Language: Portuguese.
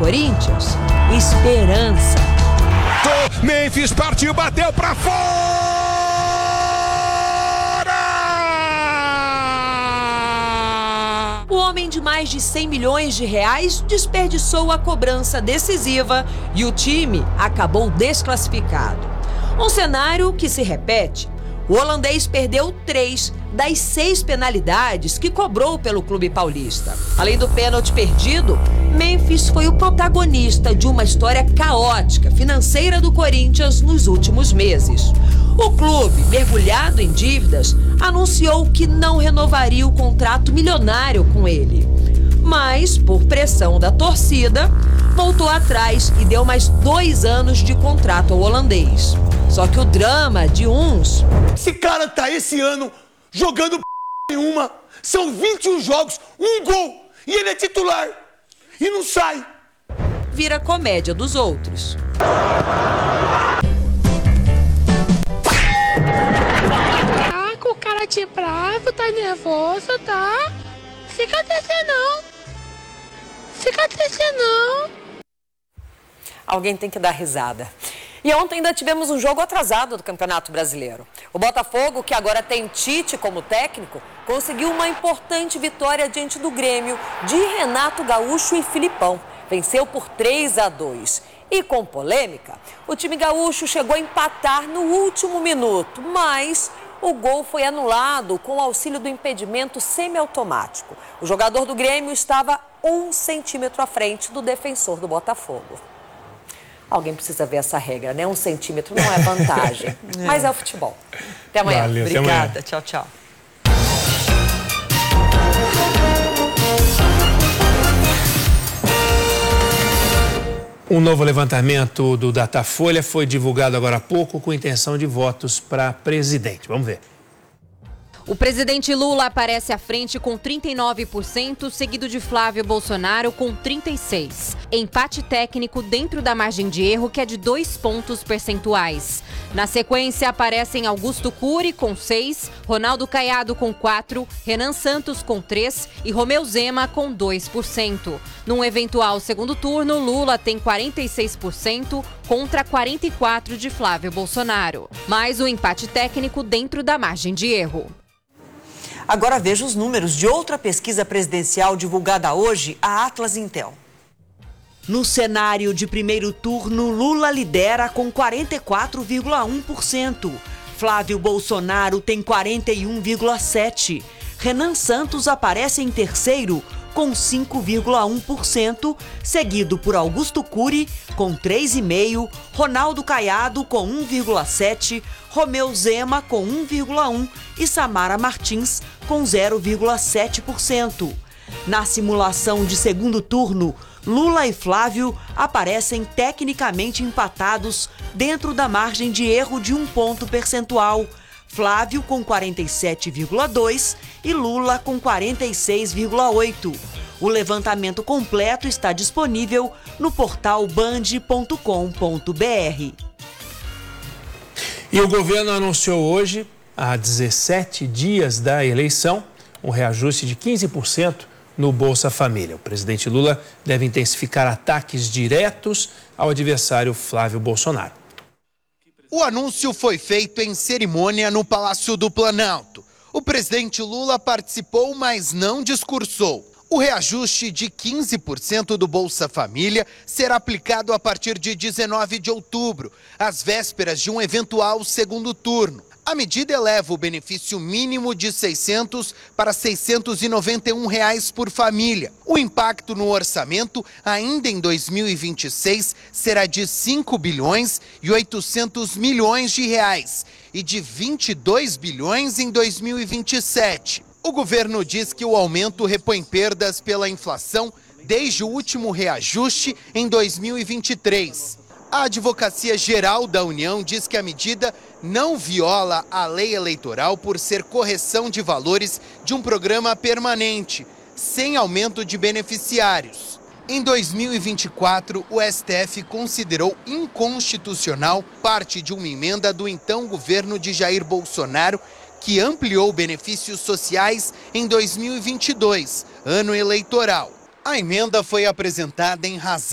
Corinthians? Esperança. Memphis partiu, bateu pra fora! O homem de mais de 100 milhões de reais desperdiçou a cobrança decisiva e o time acabou desclassificado. Um cenário que se repete. O holandês perdeu 3 das 6 penalidades que cobrou pelo clube paulista. Além do pênalti perdido, Memphis foi o protagonista de uma história caótica financeira do Corinthians nos últimos meses. O clube, mergulhado em dívidas, anunciou que não renovaria o contrato milionário com ele. Mas, por pressão da torcida, voltou atrás e deu mais 2 anos de contrato ao holandês. Só que o drama de uns... Esse cara tá esse ano jogando nenhuma. São 21 jogos, 1 gol. E ele é titular. E não sai. Vira comédia dos outros. Tá com cara de bravo, tá nervoso, tá? Fica triste não. Fica triste não. Alguém tem que dar risada. E ontem ainda tivemos um jogo atrasado do Campeonato Brasileiro. O Botafogo, que agora tem Tite como técnico, conseguiu uma importante vitória diante do Grêmio de Renato Gaúcho e Filipão. Venceu por 3-2. E com polêmica, o time gaúcho chegou a empatar no último minuto, mas o gol foi anulado com o auxílio do impedimento semiautomático. O jogador do Grêmio estava 1 centímetro à frente do defensor do Botafogo. Alguém precisa ver essa regra, né? 1 centímetro não é vantagem, mas é o futebol. Até amanhã. Valeu, Obrigada. até amanhã. Tchau, tchau. Um novo levantamento do Datafolha foi divulgado agora há pouco com intenção de votos para presidente. Vamos ver. O presidente Lula aparece à frente com 39%, seguido de Flávio Bolsonaro com 36%. Empate técnico dentro da margem de erro, que é de 2 pontos percentuais. Na sequência, aparecem Augusto Cury com 6%, Ronaldo Caiado com 4%, Renan Santos com 3% e Romeu Zema com 2%. Num eventual segundo turno, Lula tem 46% contra 44% de Flávio Bolsonaro. Mais um empate técnico dentro da margem de erro. Agora veja os números de outra pesquisa presidencial divulgada hoje, a Atlas Intel. No cenário de primeiro turno, Lula lidera com 44,1%. Flávio Bolsonaro tem 41,7%. Renan Santos aparece em terceiro com 5,1%, seguido por Augusto Cury com 3,5%, Ronaldo Caiado com 1,7%, Romeu Zema com 1,1% e Samara Martins com 0,7%. Na simulação de segundo turno, Lula e Flávio aparecem tecnicamente empatados dentro da margem de erro de 1 ponto percentual. Flávio com 47,2% e Lula com 46,8%. O levantamento completo está disponível no portal band.com.br. E o governo anunciou hoje, há 17 dias da eleição, um reajuste de 15% no Bolsa Família. O presidente Lula deve intensificar ataques diretos ao adversário Flávio Bolsonaro. O anúncio foi feito em cerimônia no Palácio do Planalto. O presidente Lula participou, mas não discursou. O reajuste de 15% do Bolsa Família será aplicado a partir de 19 de outubro, às vésperas de um eventual segundo turno. A medida eleva o benefício mínimo de R$ 600 para R$ 691 por família. O impacto no orçamento, ainda em 2026, será de 5 bilhões e 800 milhões de reais e de 22 bilhões em 2027. O governo diz que o aumento repõe perdas pela inflação desde o último reajuste em 2023. A Advocacia Geral da União diz que a medida não viola a lei eleitoral por ser correção de valores de um programa permanente, sem aumento de beneficiários. Em 2024, o STF considerou inconstitucional parte de uma emenda do então governo de Jair Bolsonaro, que ampliou benefícios sociais em 2022, ano eleitoral. A emenda foi apresentada em razão